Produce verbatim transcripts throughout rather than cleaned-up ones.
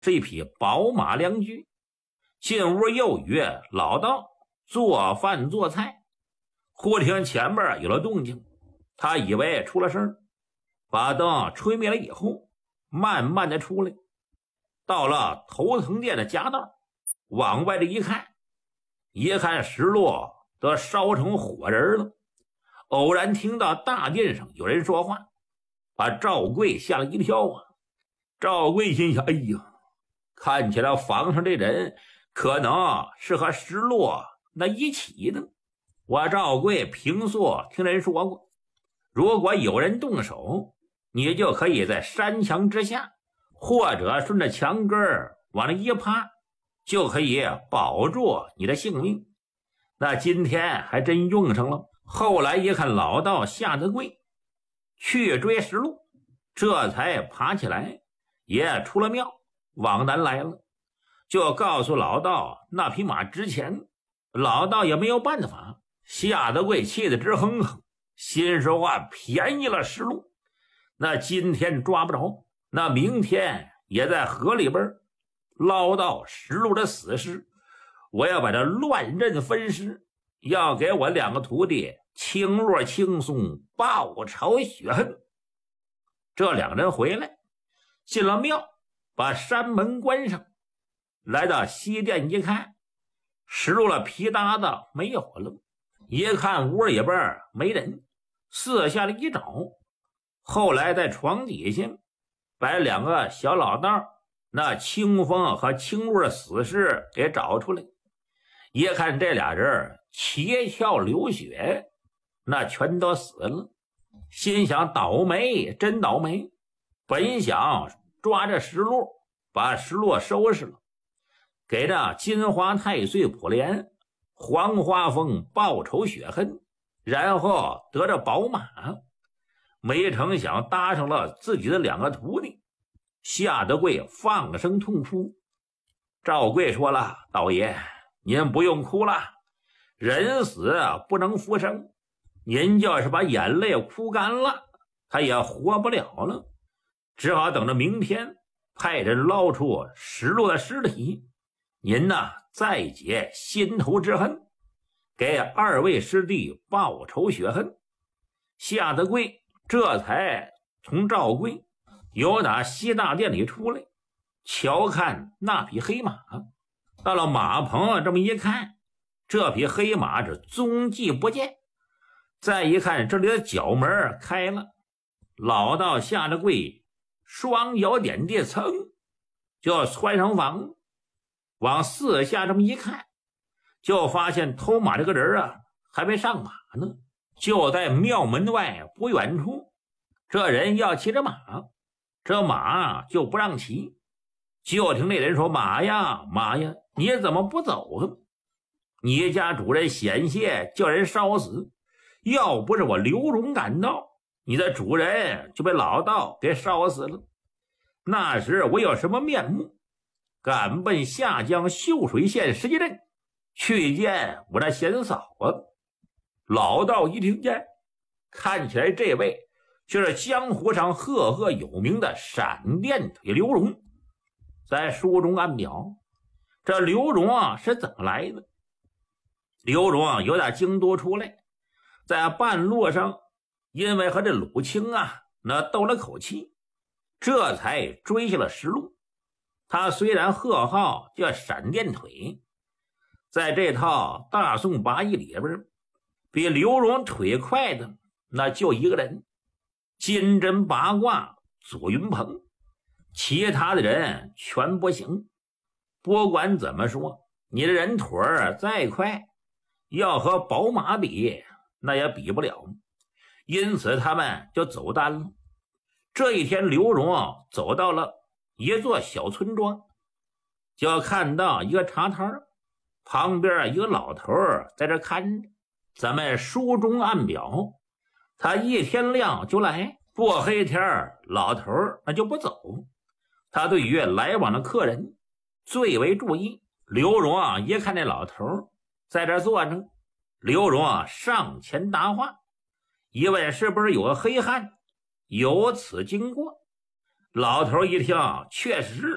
是一匹宝马良驹。进屋又与老道做饭做菜，忽听前边有了动静，他以为出了事儿，把灯吹灭了以后，慢慢的出来，到了头层殿的夹道，往外的一看，一看石落都烧成火人了。偶然听到大殿上有人说话，把赵贵吓了一跳啊！赵贵心想，哎呀，看起来房上这人可能是和石落那一起的。我赵贵平素听人说过，如果有人动手，你就可以在山墙之下，或者顺着墙根往那一趴，就可以保住你的性命。那今天还真用上了。后来一看老道夏德贵去追石路，这才爬起来，也出了庙，往南来了。就告诉老道那匹马值钱，老道也没有办法。夏德贵气得直哼哼，心说话便宜了石路，那今天抓不着，那明天也在河里边捞到石路的死尸，我要把它乱刃分尸，要给我两个徒弟青络轻松报仇雪恨。这两人回来，进了庙，把山门关上，来到西殿一看，石路了皮搭子没有了，一看屋里边没人，四下里一找，后来在床底下把两个小老道那清风和青络的死尸给找出来，一看这俩人七窍流血，那全都死了。心想倒霉，真倒霉。本想抓着石路，把石路收拾了，给这金花太岁普莲、黄花峰报仇雪恨，然后得着宝马。没成想搭上了自己的两个徒弟，夏德贵放声痛哭。赵贵说了，道爷您不用哭了，人死不能复生，您就是把眼泪哭干了，他也活不了了，只好等着明天派人捞出石路的尸体，您呢再解心头之恨，给二位师弟报仇雪恨。夏德贵这才从赵贵由打西大殿里出来，瞧看那匹黑马，到了马棚这么一看，这匹黑马是踪迹不见，再一看这里的角门开了，老道夏德贵双脚点地，噌就窜上房，往四下这么一看，就发现偷马这个人啊还没上马呢，就在庙门外不远处。这人要骑着马，这马就不让骑，就听那人说，马呀马呀，你怎么不走啊？你家主人险些叫人烧死，要不是我刘荣赶到，你的主人就被老道给烧死了。那时我有什么面目敢奔下江秀水县石碣镇去见我那贤嫂啊？老道一听见，看起来这位就是江湖上赫赫有名的闪电腿刘荣。在书中暗表，这刘荣啊是怎么来的？刘荣啊由打京都出来，在半路上因为和这鲁清啊那斗了口气，这才追下了石路。他虽然贺号叫闪电腿，在这套大宋八义里边，比刘荣腿快的那就一个人，金针八卦左云鹏，其他的人全不行。不管怎么说，你的人腿再快，要和宝马比那也比不了，因此他们就走单了。这一天刘荣走到了一座小村庄，就看到一个茶摊，旁边一个老头在这看着。咱们书中暗表，他一天亮就来，不黑天老头那就不走。他对于来往的客人最为注意。刘荣啊一看那老头在这坐着，刘荣啊上前答话，一问是不是有个黑汉有此经过。老头一听，确实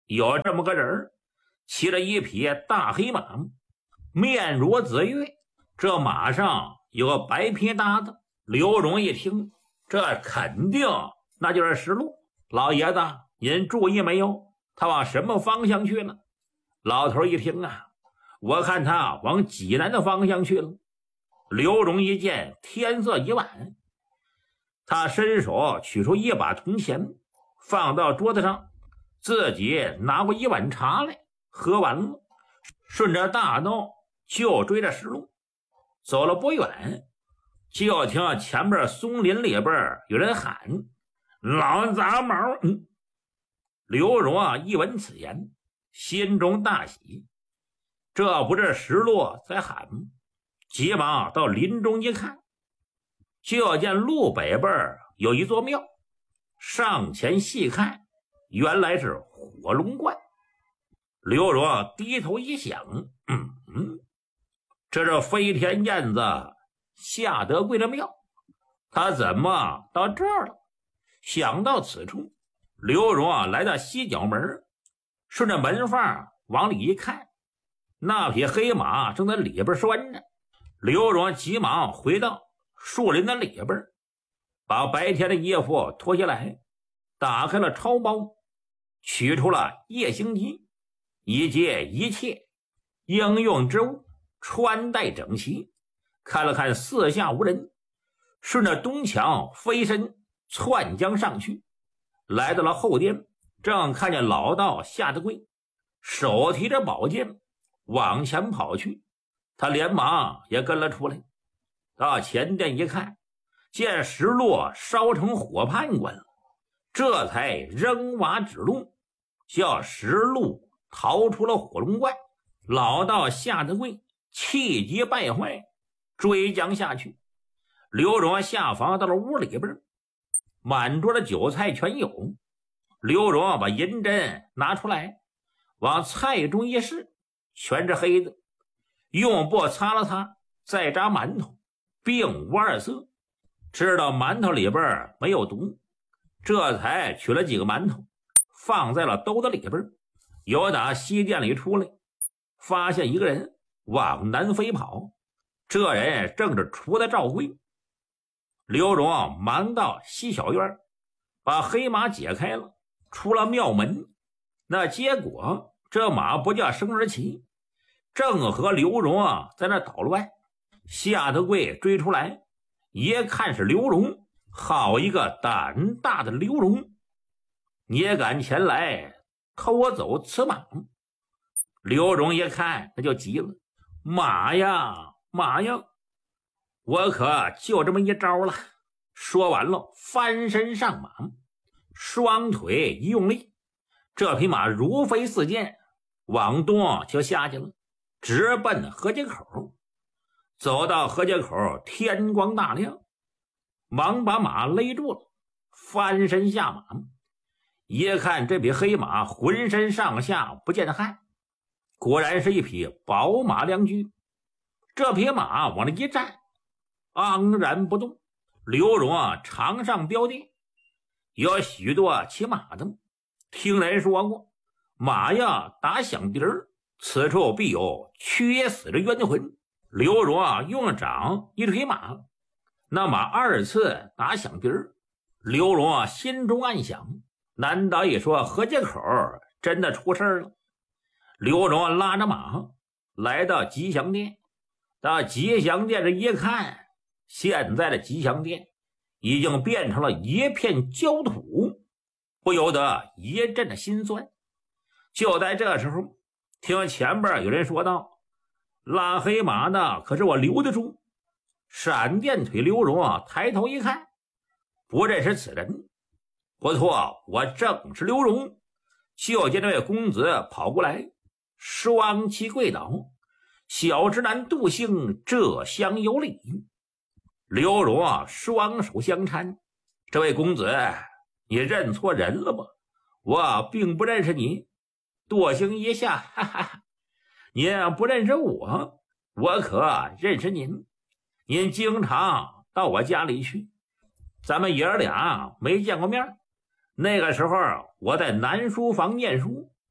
有这么个人，骑着一匹大黑马，面如紫月，这马上有个白皮搭子。刘荣一听，这肯定那就是石路。老爷子，您注意没有？他往什么方向去了？老头一听啊，我看他往济南的方向去了。刘荣一见天色已晚，他伸手取出一把铜钱，放到桌子上，自己拿过一碗茶来，喝完了，顺着大道就追着石路。走了不远，就听前边松林里边有人喊：“老杂毛！”嗯，刘荣啊，一闻此言，心中大喜，这不是石路在喊吗？急忙到林中一看，就见路北边有一座庙，上前细看，原来是火龙观。刘荣低头一想，嗯嗯，这是飞天燕子夏德贵的庙，他怎么到这儿了？想到此处，刘荣啊来到西角门，顺着门缝往里一看，那匹黑马正在里边拴着。刘荣急忙回到树林的里边，把白天的衣服脱下来，打开了钞包，取出了夜行机以及一切应用之物，穿戴整齐，看了看四下无人，顺着东墙飞身窜将上去，来到了后殿，正看见老道夏德贵手提着宝剑往前跑去，他连忙也跟了出来。到前殿一看，见石路烧成火判官了，这才扔瓦指路，叫石路逃出了火龙观。老道夏德贵气急败坏，追将下去。刘荣下房到了屋里边，满桌的酒菜全有。刘荣把银针拿出来，往菜中一试，全是黑的，用布擦了擦，再炸馒头，并无二色。知道馒头里边没有毒，这才取了几个馒头放在了兜子里边，由打西殿里出来，发现一个人往南飞跑，这人正是厨子赵贵。刘荣忙到西小院，把黑马解开了，出了庙门。那结果这马不叫生而起，正和刘荣啊在那捣乱。夏德贵追出来，一看是刘荣，好一个胆大的刘荣，你也敢前来偷走此马？刘荣一看那就急了，马呀马呀，我可就这么一招了。说完了，翻身上马，双腿一用力，这匹马如飞似箭，往东就下去了，直奔河街口。走到河街口，天光大亮，忙把马勒住了，翻身下马。一看这匹黑马浑身上下不见汗，果然是一匹宝马良驹。这匹马往那一站，昂然不动。刘荣啊场上标定，有许多骑马的听人说过，马呀打响笛儿，此处必有缺死的冤魂。刘荣啊用掌一推马，那马二次打响笛儿。刘荣啊心中暗想，难道一说河街口真的出事了？刘荣啊拉着马来到吉祥殿，到吉祥殿这一看，现在的吉祥殿已经变成了一片焦土，不由得一阵的心酸。就在这时候，听前边有人说道，拉黑马的可是我留得住。闪电腿刘荣啊抬头一看，不认识此人。不错，我正是刘荣。就见这位公子跑过来，双膝跪倒，小直男杜兴这厢有礼。刘荣啊双手相搀，这位公子，你认错人了吧？我并不认识你。杜兴一笑，哈哈，您不认识我，我可认识您。您经常到我家里去，咱们爷儿俩没见过面。那个时候我在南书房念书，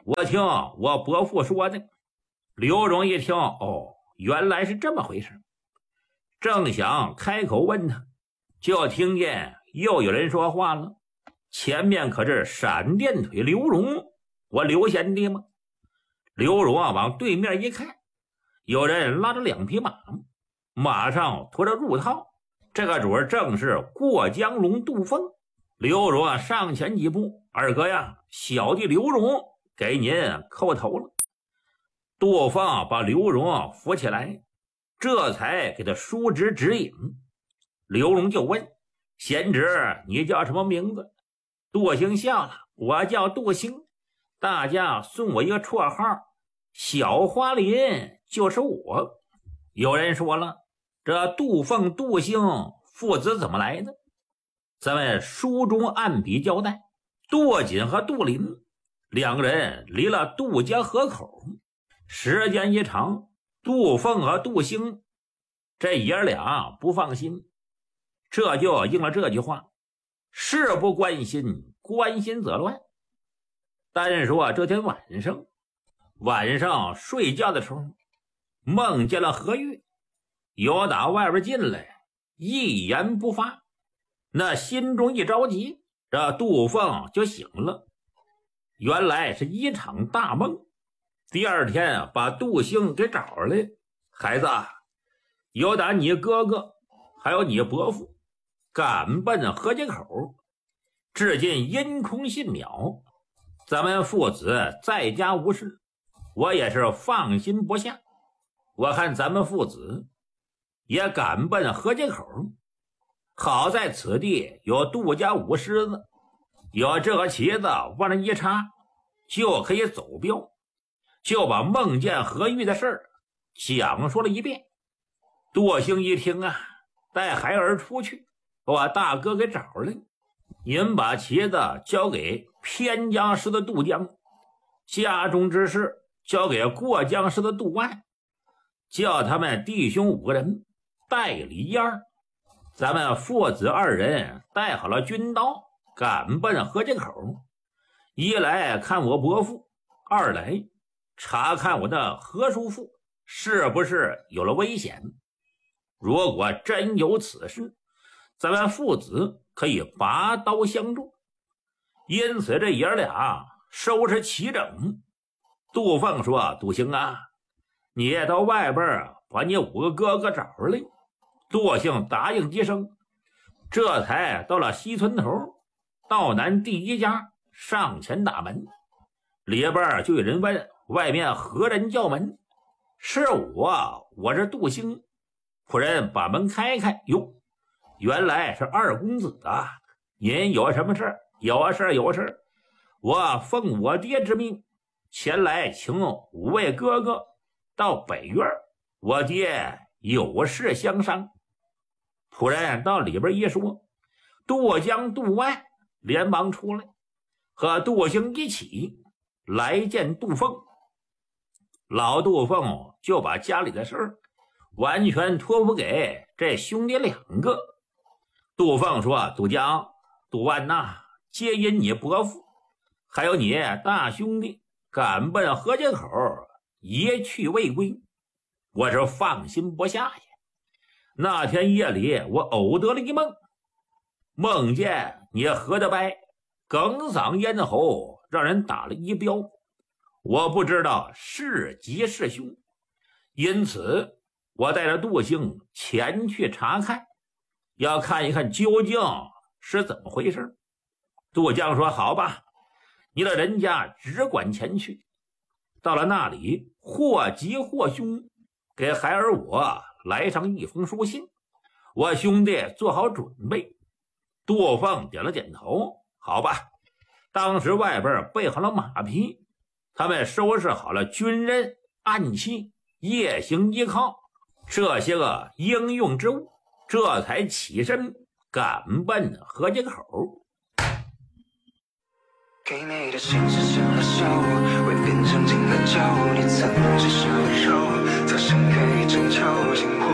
我听我伯父说的。刘荣一听，哦，原来是这么回事，正想开口问他，就听见又有人说话了。前面可是闪电腿刘荣，我刘贤弟吗？刘荣啊，往对面一看，有人拉着两匹马，马上驮着入套，这个主儿正是过江龙杜凤。刘荣啊，上前几步，二哥呀，小弟刘荣给您叩头了。杜凤把刘荣扶起来，这才给他叔侄指引。刘荣就问：贤侄，你叫什么名字？杜兴笑了：我叫杜兴，大家送我一个绰号，小花林就是我。有人说了，这杜凤、杜兴父子怎么来的？咱们书中按笔交代，杜锦和杜林两个人离了杜家河口，时间一长，杜凤和杜兴这爷俩不放心，这就应了这句话：事不关心，关心则乱。单说这天晚上，晚上睡觉的时候，梦见了何玉，由打外边进来，一言不发。那心中一着急，这杜凤就醒了。原来是一场大梦。第二天把杜兴给找来，孩子，由打你哥哥还有你伯父赶奔河街口，至今阴空信渺，咱们父子在家无事，我也是放心不下。我看咱们父子也赶奔河街口，好在此地有杜家五狮子，有这个旗子往那一插，就可以走镖。就把梦见何玉的事儿讲说了一遍。杜兴一听啊，带孩儿出去，把大哥给找来，您把旗子交给偏江市的杜江，家中之事交给过江市的杜万，叫他们弟兄五个人代理一二。咱们父子二人带好了军刀，赶奔河街口，一来看我伯父，二来查看我的何叔父是不是有了危险。如果真有此事，咱们父子可以拔刀相助。因此这爷俩收拾齐整。杜凤说：杜兴啊，你也到外边把你五个哥哥找来。杜兴答应几声，这才到了西村头道南第一家，上前打门，里边就有人问：外面何人叫门？是我，我是杜兴。仆人把门开开，哟，原来是二公子啊！您有什么事？有事有事，我奉我爹之命前来请五位哥哥到北院，我爹有事相商。仆人到里边一说，杜江、杜万连忙出来，和杜兴一起来见杜凤。老杜凤就把家里的事儿完全托付给这兄弟两个。杜凤说：杜江、杜万呐，皆因你伯父还有你大兄弟赶奔河街口，一去未归，我是放心不下呀。那天夜里我偶得了一梦，梦见你何德白哽嗓咽喉，让人打了一镖，我不知道是吉是凶，因此我带着杜兴前去查看，要看一看究竟是怎么回事。杜江说：好吧，你的人家只管前去，到了那里或吉或凶，给孩儿我来上一封书信，我兄弟做好准备。杜凤点了点头，好吧。当时外边备好了马匹，他们收拾好了军刃、暗器、夜行衣靠这些个应用之物，这才起身赶奔河街口。 给你的心是什么手，会变成金的酒，你曾是小丑，侧身可以拯救，心火